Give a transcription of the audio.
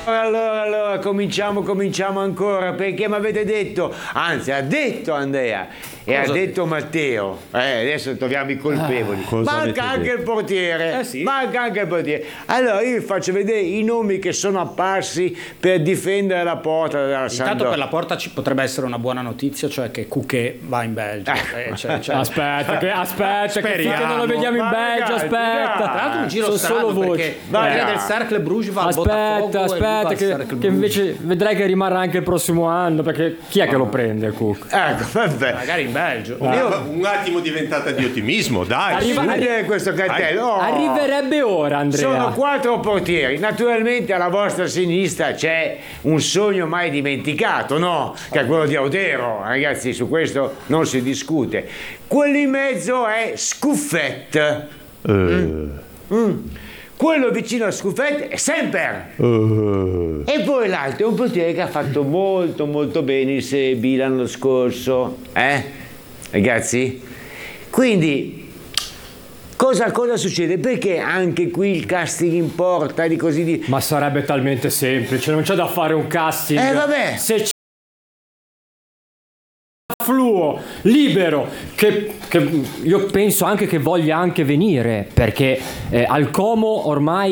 Allora, cominciamo ancora, perché mi avete detto, anzi ha detto Andrea e ha detto Matteo, adesso troviamo i colpevoli, manca anche il portiere, sì. manca anche il portiere. Allora io vi faccio vedere i nomi che sono apparsi per difendere la porta della Intanto Sampdoria. per la porta ci potrebbe essere una buona notizia, cioè che Cucché va in Belgio. Aspetta, che finché non lo vediamo in Ma Belgio, ragazzi, aspetta. Tra l'altro un giro Sono strano solo voci. perché Vai, del Cercle Bruges va al Botafogo Aspetta, e lui va al Cercle che Bruges. invece vedrai che rimarrà anche il prossimo anno, perché chi è che lo prende Cook? Ecco, vabbè. Magari in Belgio. Un attimo diventata di ottimismo, dai. Arriva- su. Vedete questo cartello? Oh. Arriverebbe ora, Andrea. Sono 4 portieri, naturalmente alla vostra sinistra c'è un sogno mai dimenticato, no? Che è quello di Audero, ragazzi, su questo non si discute. Quello in mezzo è Scuffet. Quello vicino a Scuffet è Semper. E poi l'altro è un portiere che ha fatto molto molto bene il Serie B l'anno scorso, ragazzi? Quindi cosa succede? Perché anche qui il casting importa di così di... Ma sarebbe talmente semplice, non c'è da fare un casting. Vabbè. Se c'è Fluo libero che io penso anche che voglia anche venire, perché al Como ormai